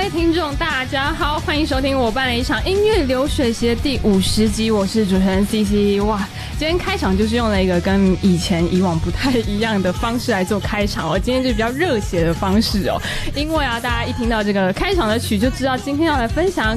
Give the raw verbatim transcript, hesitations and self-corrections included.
听众大家好，欢迎收听我办了一场音乐流水席的第五十集，我是主持人 C C。 哇，今天开场就是用了一个跟以前以往不太一样的方式来做开场哦，今天就比较热血的方式哦，因为啊大家一听到这个开场的曲就知道今天要来分享